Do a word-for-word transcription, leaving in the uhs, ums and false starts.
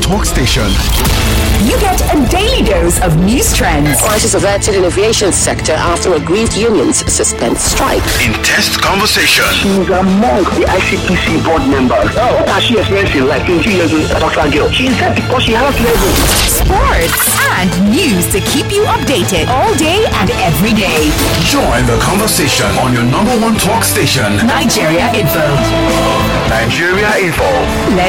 talk station. You get a daily dose of news trends. Prices averted in aviation sector after aggrieved unions suspend strike. Intense conversation. She's among the I C P C board members. Oh, what she experiencing like in two years with a doctor girl? She said because she has level. Sports and news to keep you updated all day and every day. Join the conversation on your number one talk station. Nigeria Info. Nigeria Info. Let's